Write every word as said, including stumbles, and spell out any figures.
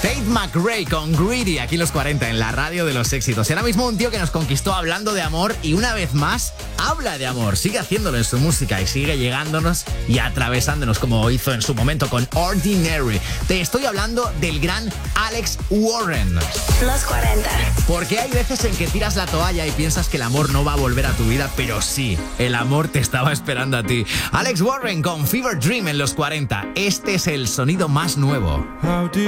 Tate McRae con Greedy, aquí los cuarenta en la radio de los éxitos. Y ahora mismo un tío que nos conquistó hablando de amor y una vez más habla de amor. Sigue haciéndolo en su música y sigue llegándonos y atravesándonos como hizo en su momento con Ordinary. Te estoy hablando del gran Alex Warren. Los cuarenta. Porque hay veces en que tiras la toalla y piensas que el amor no va a volver a tu vida, pero sí, el amor te estaba esperando a ti. Alex Warren con Fever Dream en los cuarenta. Este es el sonido más nuevo.